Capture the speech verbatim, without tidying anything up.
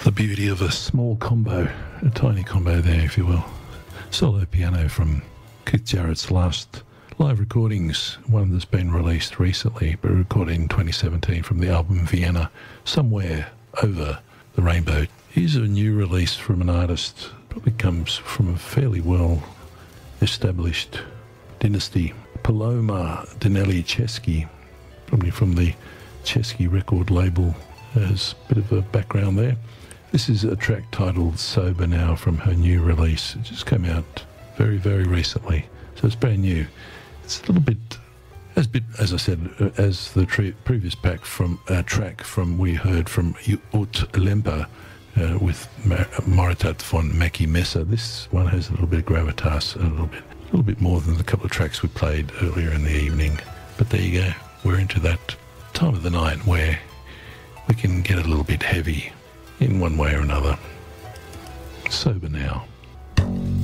The beauty of a small combo, a tiny combo there, if you will. Solo piano from Keith Jarrett's last live recordings, one that's been released recently, but recorded in twenty seventeen from the album Vienna, Somewhere Over the Rainbow. Here's a new release from an artist, probably comes from a fairly well established dynasty, Paloma Dinelli Chesky, probably from the Chesky record label, has a bit of a background there. This is a track titled Sober Now from her new release. It just came out very, very recently, so it's brand new. It's a little bit, as bit as I said, uh, as the tre- previous pack from uh, track from we heard from Ut Lempa uh, with Mar- Maritat von Mackie Messer. This one has a little bit of gravitas, a little bit, a little bit more than the couple of tracks we played earlier in the evening. But there you go. We're into that time of the night where we can get a little bit heavy in one way or another. Sober Now.